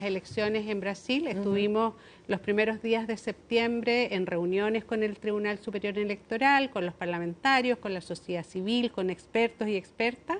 elecciones en Brasil. Estuvimos los primeros días de septiembre en reuniones con el Tribunal Superior Electoral, con los parlamentarios, con la sociedad civil, con expertos y expertas,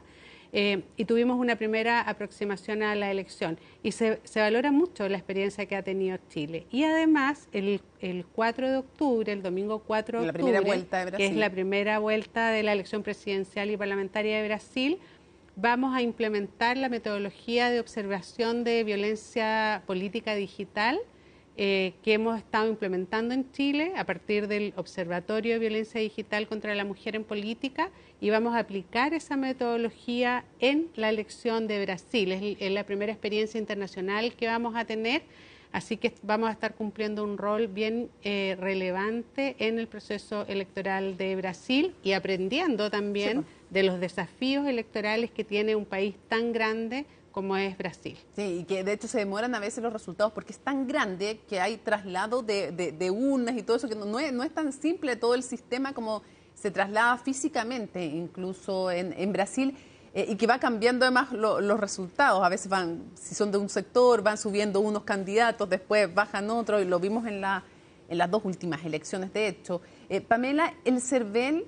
y tuvimos una primera aproximación a la elección. Y se valora mucho la experiencia que ha tenido Chile. Y además, el 4 de octubre, el domingo 4 de octubre, primera vuelta de Brasil, que es la primera vuelta de la elección presidencial y parlamentaria de Brasil, vamos a implementar la metodología de observación de violencia política digital que hemos estado implementando en Chile a partir del Observatorio de Violencia Digital contra la Mujer en Política, y vamos a aplicar esa metodología en la elección de Brasil. Es la primera experiencia internacional que vamos a tener, así que vamos a estar cumpliendo un rol bien relevante en el proceso electoral de Brasil y aprendiendo también de los desafíos electorales que tiene un país tan grande como es Brasil. Sí, y que de hecho se demoran a veces los resultados porque es tan grande que hay traslado de urnas y todo eso, que no es tan simple todo el sistema como se traslada físicamente, incluso en Brasil, y que va cambiando además los resultados. A veces van, si son de un sector, van subiendo unos candidatos, después bajan otros, y lo vimos en las dos últimas elecciones, de hecho. Pamela, el CERVEL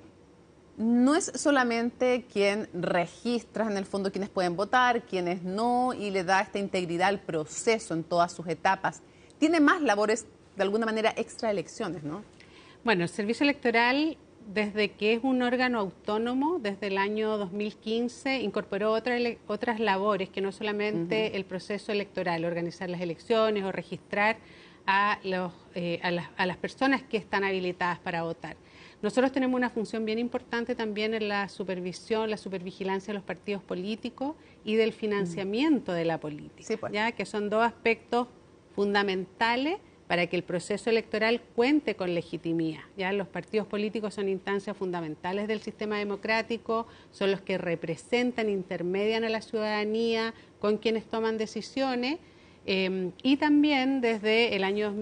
no es solamente quien registra en el fondo quienes pueden votar, quienes no, y le da esta integridad al proceso en todas sus etapas. Tiene más labores, de alguna manera, extra elecciones, ¿no? Bueno, el Servicio Electoral, desde que es un órgano autónomo, desde el año 2015, incorporó otras labores que no solamente el proceso electoral, organizar las elecciones o registrar a las personas que están habilitadas para votar. Nosotros tenemos una función bien importante también en la supervisión, la supervigilancia de los partidos políticos y del financiamiento de la política, sí, pues, ¿ya? Que son dos aspectos fundamentales para que el proceso electoral cuente con legitimidad. ¿Ya? Los partidos políticos son instancias fundamentales del sistema democrático, son los que representan, intermedian a la ciudadanía con quienes toman decisiones, y también desde el año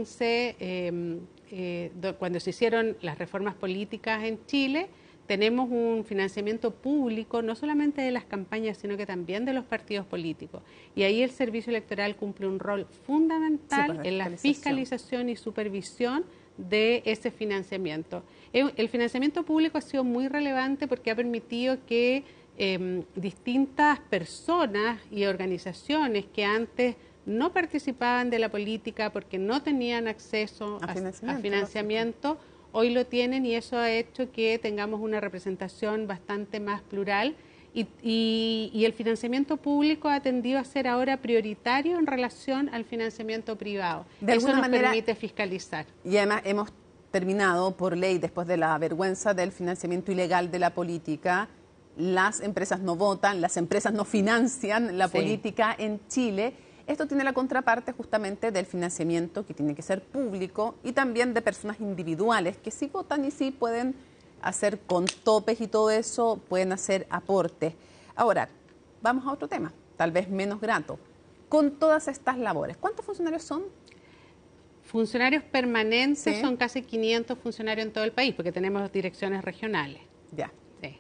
2015, cuando se hicieron las reformas políticas en Chile, tenemos un financiamiento público, no solamente de las campañas, sino que también de los partidos políticos. Y ahí el Servicio Electoral cumple un rol fundamental en la fiscalización y supervisión de ese financiamiento. El financiamiento público ha sido muy relevante porque ha permitido que distintas personas y organizaciones que antes no participaban de la política porque no tenían acceso a financiamiento, hoy lo tienen, y eso ha hecho que tengamos una representación bastante más plural, y el financiamiento público ha tendido a ser ahora prioritario en relación al financiamiento privado. Eso nos permite fiscalizar. Y además hemos terminado por ley, después de la vergüenza del financiamiento ilegal de la política, las empresas no votan, las empresas no financian la política en Chile. Esto tiene la contraparte justamente del financiamiento que tiene que ser público, y también de personas individuales que sí votan y sí pueden hacer con topes y todo eso, pueden hacer aportes. Ahora, vamos a otro tema, tal vez menos grato. Con todas estas labores, ¿cuántos funcionarios son? Funcionarios permanentes son casi 500 funcionarios en todo el país, porque tenemos direcciones regionales. Ya. Sí.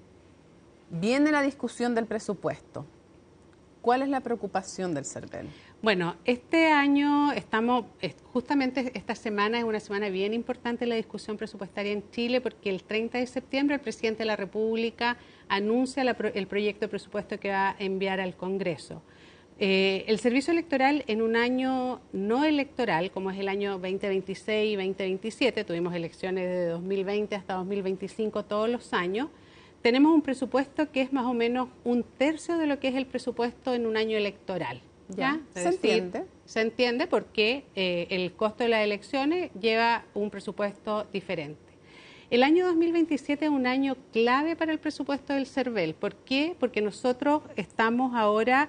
Viene la discusión del presupuesto. ¿Cuál es la preocupación del CERVEL? Bueno, este año justamente esta semana es una semana bien importante en la discusión presupuestaria en Chile, porque el 30 de septiembre el presidente de la República anuncia el proyecto de presupuesto que va a enviar al Congreso. El Servicio Electoral, en un año no electoral, como es el año 2026 y 2027, tuvimos elecciones de 2020 hasta 2025 todos los años, tenemos un presupuesto que es más o menos un tercio de lo que es el presupuesto en un año electoral. ¿Ya? Se entiende porque el costo de las elecciones lleva un presupuesto diferente. El año 2027 es un año clave para el presupuesto del CERVEL. ¿Por qué? Porque nosotros estamos ahora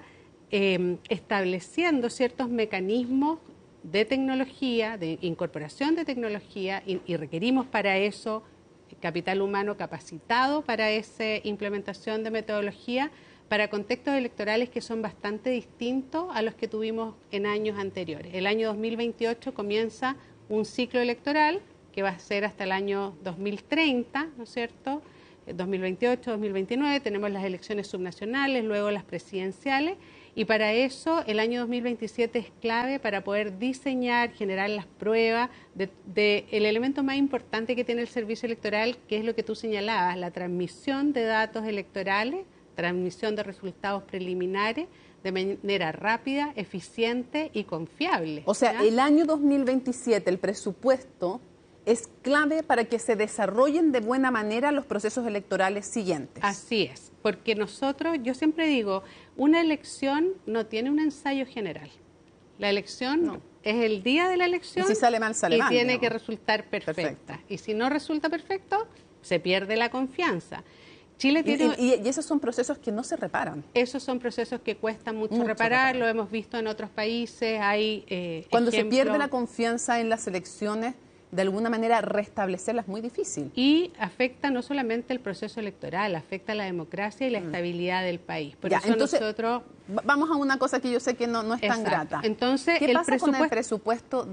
estableciendo ciertos mecanismos de tecnología, de incorporación de tecnología, y requerimos para eso capital humano capacitado para esa implementación de metodología para contextos electorales que son bastante distintos a los que tuvimos en años anteriores. El año 2028 comienza un ciclo electoral que va a ser hasta el año 2030, ¿no es cierto? 2028, 2029, tenemos las elecciones subnacionales, luego las presidenciales, Y para eso el año 2027 es clave para poder diseñar, generar las pruebas de el elemento más importante que tiene el servicio electoral, que es lo que tú señalabas, la transmisión de datos electorales, transmisión de resultados preliminares de manera rápida, eficiente y confiable. O sea, ¿ya? el año 2027, el presupuesto es clave para que se desarrollen de buena manera los procesos electorales siguientes. Así es, porque nosotros, yo siempre digo, una elección no tiene un ensayo general. La elección es el día de la elección y si sale mal, sale y mal, tiene digamos. que resultar perfecta. Y si no resulta perfecto, se pierde la confianza. Chile tiene... y esos son procesos que no se reparan. Esos son procesos que cuestan mucho reparar, lo hemos visto en otros países, hay Cuando se ejemplos. pierde la confianza en las elecciones, de alguna manera restablecerla es muy difícil. Y afecta no solamente el proceso electoral, afecta la democracia y la estabilidad del país. Por eso entonces, nosotros... vamos a una cosa que yo sé que no es tan grata. Entonces, ¿qué pasa con el presupuesto?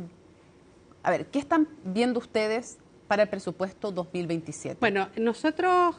A ver, ¿qué están viendo ustedes para el presupuesto 2027? Bueno, nosotros...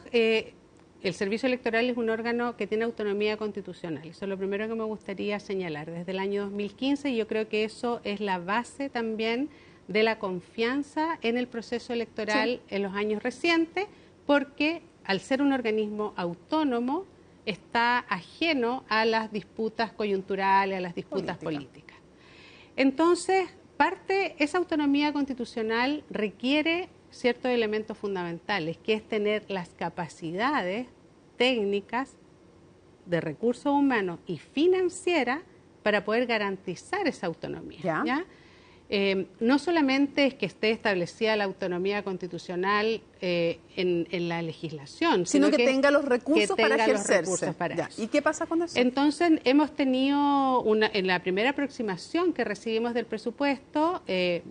el servicio electoral es un órgano que tiene autonomía constitucional. Eso es lo primero que me gustaría señalar. Desde el año 2015 yo creo que eso es la base también de la confianza en el proceso electoral en los años recientes, porque al ser un organismo autónomo está ajeno a las disputas coyunturales, a las disputas políticas. Entonces, esa autonomía constitucional requiere ciertos elementos fundamentales, que es tener las capacidades técnicas de recursos humanos y financieras para poder garantizar esa autonomía. ¿Ya? No solamente es que esté establecida la autonomía constitucional en la legislación, sino que tenga los recursos para ejercerse. Eso. ¿Y qué pasa con eso? Entonces, hemos tenido, en la primera aproximación que recibimos del presupuesto,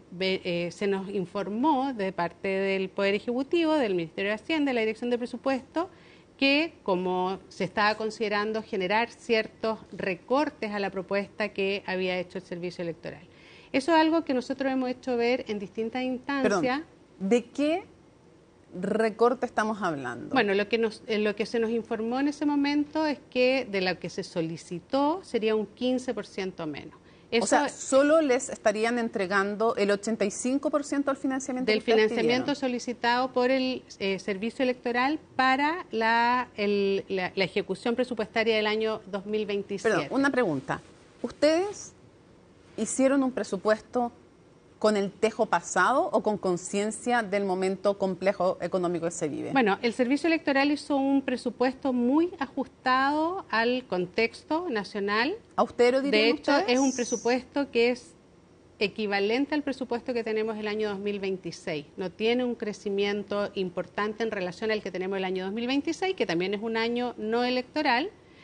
se nos informó de parte del Poder Ejecutivo, del Ministerio de Hacienda, de la Dirección de Presupuesto, que como se estaba considerando generar ciertos recortes a la propuesta que había hecho el Servicio Electoral. Eso es algo que nosotros hemos hecho ver en distintas instancias. Perdón, ¿de qué recorte estamos hablando? Bueno, lo que se nos informó en ese momento es que de lo que se solicitó sería un 15% menos. O sea, solo les estarían entregando el 85% del financiamiento del financiamiento solicitado por el Servicio Electoral para la ejecución presupuestaria del año 2027. Perdón, una pregunta. ¿Ustedes hicieron un presupuesto con el tejo pasado o con conciencia del momento complejo económico que se vive? Bueno, el Servicio Electoral hizo un presupuesto muy ajustado al contexto nacional. ¿Austero, dirían De hecho, ustedes? es un presupuesto que es equivalente al presupuesto que tenemos el año 2026. No tiene un crecimiento importante en relación al que tenemos el año 2026, que también es un año no electoral.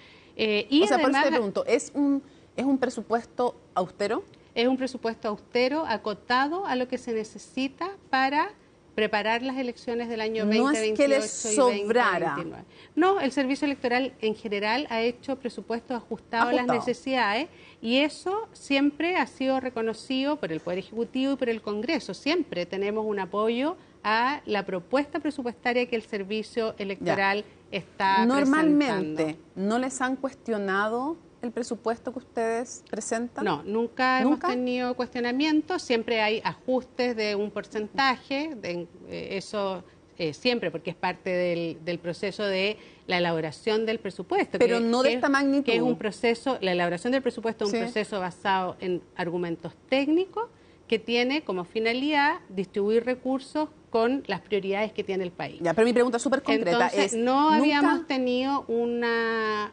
Y o sea, además, por eso te pregunto, ¿es un presupuesto austero? Es un presupuesto austero, acotado a lo que se necesita para preparar las elecciones del año 2028 no es que les sobrara. y 2029. No, el Servicio Electoral en general ha hecho presupuestos ajustados a las necesidades y eso siempre ha sido reconocido por el Poder Ejecutivo y por el Congreso. Siempre tenemos un apoyo a la propuesta presupuestaria que el Servicio Electoral está Normalmente, presentando. ¿no les han cuestionado el presupuesto que ustedes presentan? No, nunca hemos tenido cuestionamientos, siempre hay ajustes de un porcentaje, eso siempre, porque es parte del proceso de la elaboración del presupuesto. Pero no de esta magnitud. Que es un proceso, la elaboración del presupuesto es un proceso basado en argumentos técnicos que tiene como finalidad distribuir recursos con las prioridades que tiene el país. Ya, pero mi pregunta es súper concreta. Entonces, no habíamos tenido una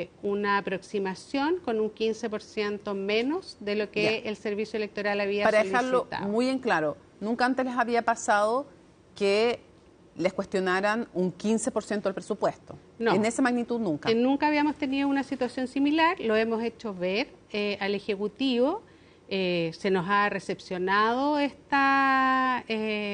aproximación con un 15% menos de lo que el Servicio Electoral había solicitado. Para dejarlo muy en claro, nunca antes les había pasado que les cuestionaran un 15% del presupuesto. No. En esa magnitud nunca. Nunca habíamos tenido una situación similar, lo hemos hecho ver al Ejecutivo. Se nos ha recepcionado esta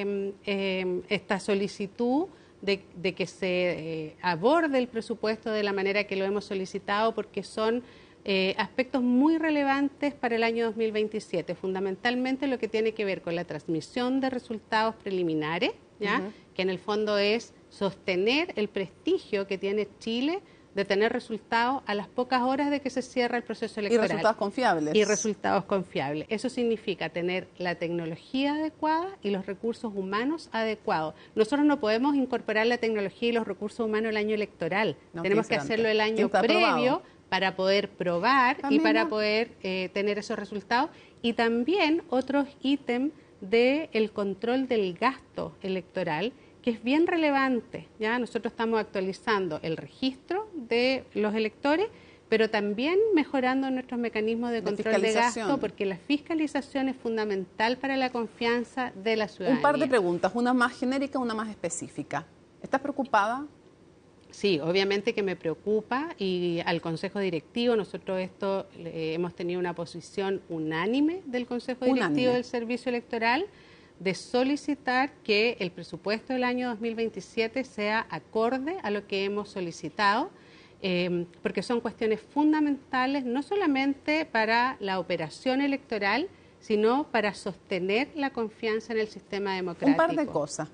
solicitud de que se aborde el presupuesto de la manera que lo hemos solicitado, porque son aspectos muy relevantes para el año 2027, fundamentalmente lo que tiene que ver con la transmisión de resultados preliminares, ¿ya? Que en el fondo es sostener el prestigio que tiene Chile de tener resultados a las pocas horas de que se cierra el proceso electoral. Y resultados confiables. Y resultados confiables. Eso significa tener la tecnología adecuada y los recursos humanos adecuados. Nosotros no podemos incorporar la tecnología y los recursos humanos el año electoral. Tenemos que hacerlo el año previo para poder probar y para poder tener esos resultados. Y también otros ítems del control del gasto electoral, que es bien relevante. ¿Ya? Nosotros estamos actualizando el registro de los electores, pero también mejorando nuestros mecanismos de control de gasto, porque la fiscalización es fundamental para la confianza de la ciudadanía. Un par de preguntas, una más genérica, una más específica. ¿Estás preocupada? Sí, obviamente que me preocupa, y al Consejo Directivo, nosotros hemos tenido una posición unánime del Consejo Directivo del Servicio Electoral de solicitar que el presupuesto del año 2027 sea acorde a lo que hemos solicitado, porque son cuestiones fundamentales no solamente para la operación electoral, sino para sostener la confianza en el sistema democrático. Un par de cosas.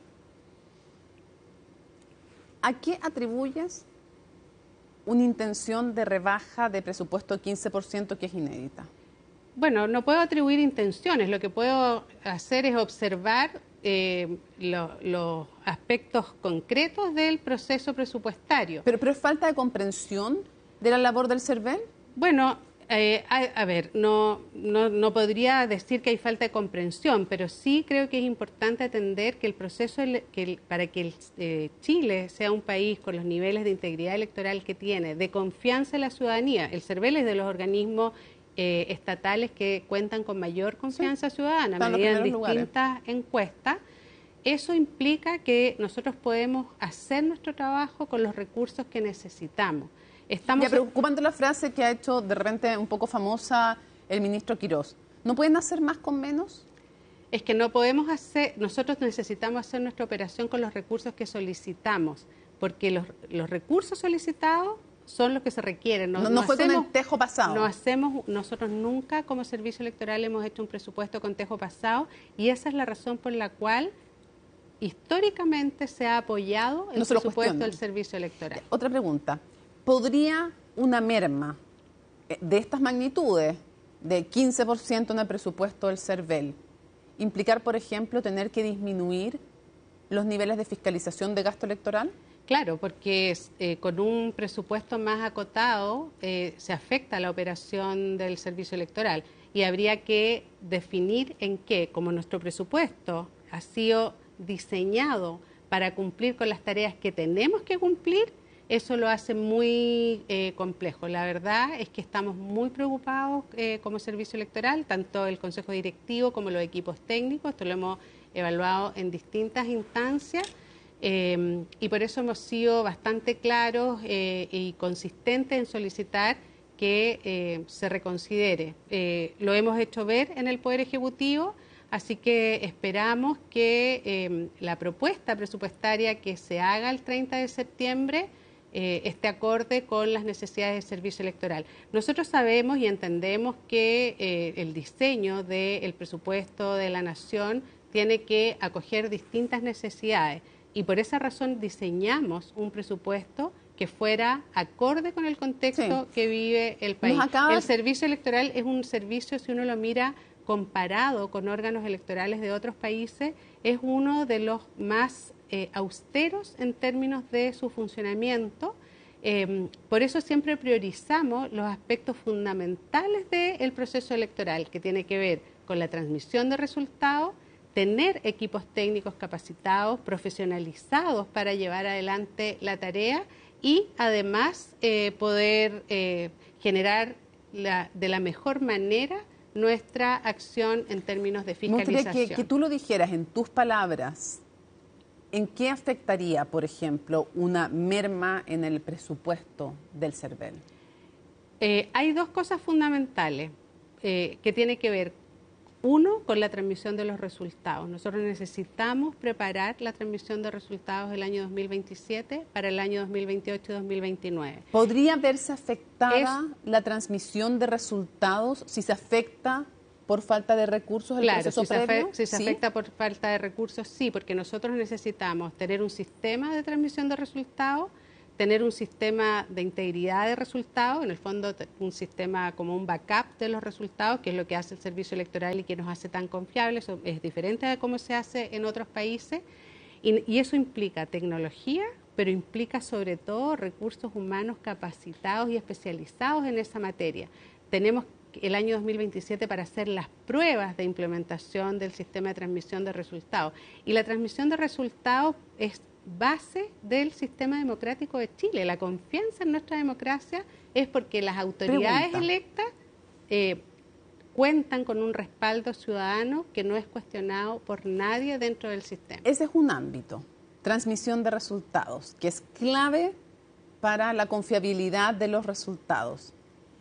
¿A qué atribuyes una intención de rebaja de presupuesto de 15% que es inédita? Bueno, no puedo atribuir intenciones, lo que puedo hacer es observar los aspectos concretos del proceso presupuestario. ¿Pero es falta de comprensión de la labor del CERVEL? Bueno, a ver, no podría decir que hay falta de comprensión, pero sí creo que es importante atender que el proceso, para que Chile sea un país con los niveles de integridad electoral que tiene, de confianza en la ciudadanía, el CERVEL es de los organismos estatales que cuentan con mayor confianza ciudadana, mediante distintas encuestas. Eso implica que nosotros podemos hacer nuestro trabajo con los recursos que necesitamos. Pero ocupando la frase que ha hecho de repente un poco famosa el ministro Quirós, ¿no pueden hacer más con menos? Es que no podemos hacer, nosotros necesitamos hacer nuestra operación con los recursos que solicitamos, porque los recursos solicitados son los que se requieren. No fue con el tejo pasado. Nosotros nunca como servicio electoral hemos hecho un presupuesto con tejo pasado, y esa es la razón por la cual históricamente se ha apoyado el presupuesto del servicio electoral. Otra pregunta. ¿Podría una merma de estas magnitudes, de 15% en el presupuesto del CERVEL, implicar, por ejemplo, tener que disminuir los niveles de fiscalización de gasto electoral? Claro, porque con un presupuesto más acotado se afecta la operación del servicio electoral, y habría que definir en qué, como nuestro presupuesto ha sido diseñado para cumplir con las tareas que tenemos que cumplir, eso lo hace muy complejo. La verdad es que estamos muy preocupados como servicio electoral, tanto el Consejo Directivo como los equipos técnicos. Esto lo hemos evaluado en distintas instancias y por eso hemos sido bastante claros y consistentes en solicitar que se reconsidere. Lo hemos hecho ver en el Poder Ejecutivo, así que esperamos que la propuesta presupuestaria que se haga el 30 de septiembre esté acorde con las necesidades del servicio electoral. Nosotros sabemos y entendemos que el diseño del presupuesto de la Nación tiene que acoger distintas necesidades, y por esa razón diseñamos un presupuesto que fuera acorde con el contexto que vive el país. El servicio electoral es un servicio, si uno lo mira comparado con órganos electorales de otros países, es uno de los más austeros en términos de su funcionamiento. Por eso siempre priorizamos los aspectos fundamentales del proceso electoral, que tiene que ver con la transmisión de resultados, tener equipos técnicos capacitados, profesionalizados para llevar adelante la tarea, y además poder generar de la mejor manera nuestra acción en términos de fiscalización. Me gustaría que tú lo dijeras en tus palabras. ¿En qué afectaría, por ejemplo, una merma en el presupuesto del CERVEL? Hay dos cosas fundamentales que tienen que ver. Uno, con la transmisión de los resultados. Nosotros necesitamos preparar la transmisión de resultados del año 2027 para el año 2028 y 2029. ¿Podría verse afectada la transmisión de resultados si se afecta por falta de recursos el proceso previo? Si se afecta por falta de recursos, sí, porque nosotros necesitamos tener un sistema de transmisión de resultados, tener un sistema de integridad de resultados, en el fondo un sistema como un backup de los resultados, que es lo que hace el servicio electoral y que nos hace tan confiables. Eso es diferente de cómo se hace en otros países, y eso implica tecnología, pero implica sobre todo recursos humanos capacitados y especializados en esa materia. Tenemos el año 2027 para hacer las pruebas de implementación del sistema de transmisión de resultados, y la transmisión de resultados es base del sistema democrático de Chile. La confianza en nuestra democracia es porque las autoridades electas cuentan con un respaldo ciudadano que no es cuestionado por nadie dentro del sistema. Ese es un ámbito, transmisión de resultados, que es clave para la confiabilidad de los resultados.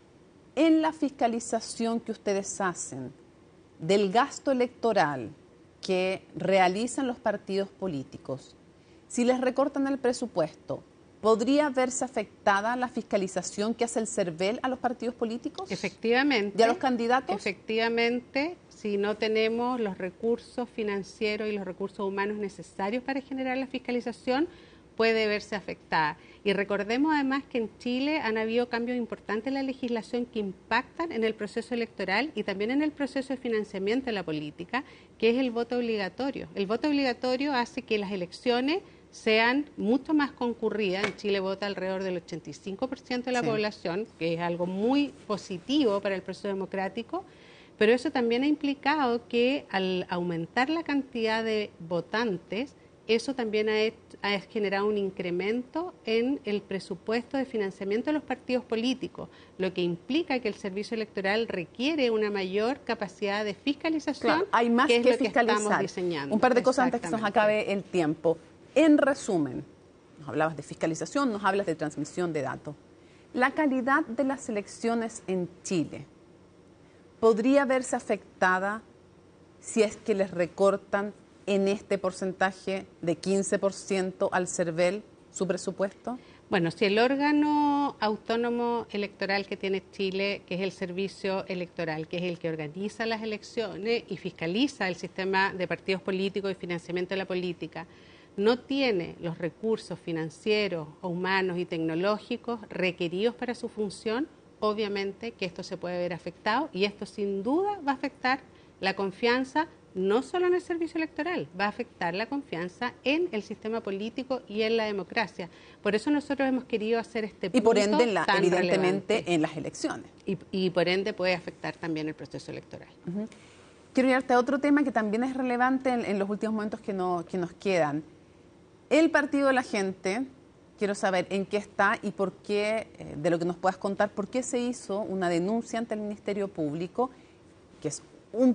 En la fiscalización que ustedes hacen del gasto electoral que realizan los partidos políticos, si les recortan el presupuesto, ¿podría verse afectada la fiscalización que hace el CERVEL a los partidos políticos? Efectivamente. ¿Y a los candidatos? Efectivamente, si no tenemos los recursos financieros y los recursos humanos necesarios para generar la fiscalización, puede verse afectada. Y recordemos además que en Chile han habido cambios importantes en la legislación que impactan en el proceso electoral y también en el proceso de financiamiento de la política, que es el voto obligatorio. El voto obligatorio hace que las elecciones sean mucho más concurridas. En Chile vota alrededor del 85% de la población, que es algo muy positivo para el proceso democrático, pero eso también ha implicado que al aumentar la cantidad de votantes, eso también ha generado un incremento en el presupuesto de financiamiento de los partidos políticos, lo que implica que el servicio electoral requiere una mayor capacidad de fiscalización. Claro, hay más que fiscalizar. Estamos diseñando. Un par de cosas antes que se nos acabe el tiempo. En resumen, nos hablabas de fiscalización, nos hablas de transmisión de datos. La calidad de las elecciones en Chile podría verse afectada si es que les recortan en este porcentaje de 15% al CERVEL su presupuesto? Bueno, si el órgano autónomo electoral que tiene Chile, que es el Servicio Electoral, que es el que organiza las elecciones y fiscaliza el sistema de partidos políticos y financiamiento de la política, no tiene los recursos financieros, humanos y tecnológicos requeridos para su función, obviamente que esto se puede ver afectado, y esto sin duda va a afectar la confianza no solo en el servicio electoral, va a afectar la confianza en el sistema político y en la democracia. Por eso nosotros hemos querido hacer este punto. Y por ende, tan evidentemente, relevante. en las elecciones. Y por ende puede afectar también el proceso electoral. Quiero llevarte a otro tema que también es relevante en los últimos momentos que nos quedan. El Partido de la Gente, quiero saber en qué está y por qué, de lo que nos puedas contar, por qué se hizo una denuncia ante el Ministerio Público, que es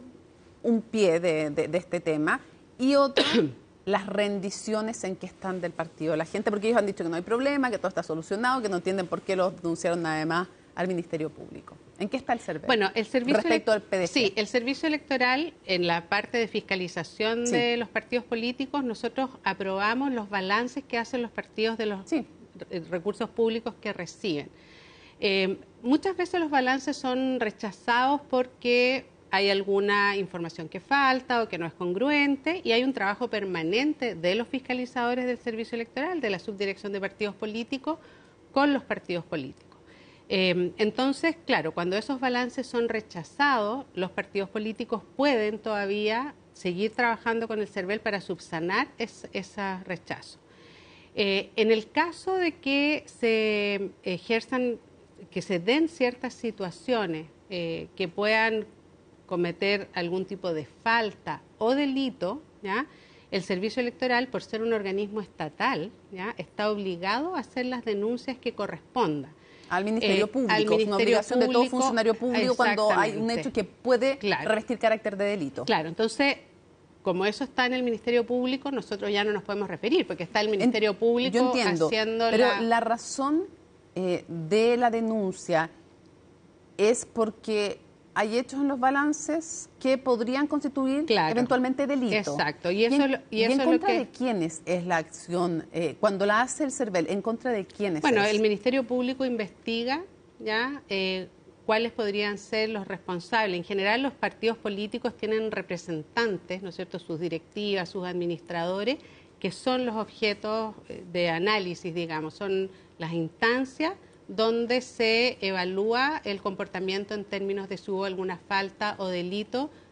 un pie de este tema, y otro, las rendiciones en que están del Partido de la Gente, porque ellos han dicho que no hay problema, que todo está solucionado, que no entienden por qué lo denunciaron además al Ministerio Público. ¿En qué está el CERVEL? Bueno, el servicio respecto al PDG. Sí, el servicio electoral, en la parte de fiscalización de los partidos políticos, nosotros aprobamos los balances que hacen los partidos de los recursos públicos que reciben. Muchas veces los balances son rechazados porque hay alguna información que falta o que no es congruente, y hay un trabajo permanente de los fiscalizadores del servicio electoral, de la subdirección de partidos políticos, con los partidos políticos. Entonces, claro, cuando esos balances son rechazados, los partidos políticos pueden todavía seguir trabajando con el CERVEL para subsanar ese rechazo. En el caso de que se ejerzan, que se den ciertas situaciones que puedan cometer algún tipo de falta o delito, ¿ya?, el servicio electoral, por ser un organismo estatal, ¿ya?, está obligado a hacer las denuncias que correspondan. Al Ministerio Público, al Ministerio una obligación de todo Público, funcionario público cuando hay un hecho que puede revestir carácter de delito. Claro, entonces, como eso está en el Ministerio Público, nosotros ya no nos podemos referir, porque está el Ministerio Público yo entiendo, haciendo pero la razón de la denuncia es porque hay hechos en los balances que podrían constituir eventualmente delito. Exacto. ¿Y en contra de quiénes es la acción? Cuando la hace el CERVEL, ¿en contra de quiénes Bueno, es? el Ministerio Público investiga ya cuáles podrían ser los responsables. En general, los partidos políticos tienen representantes, ¿no es cierto?, sus directivas, sus administradores, que son los objetos de análisis, digamos, son las instancias donde se evalúa el comportamiento en términos de si hubo alguna falta o delito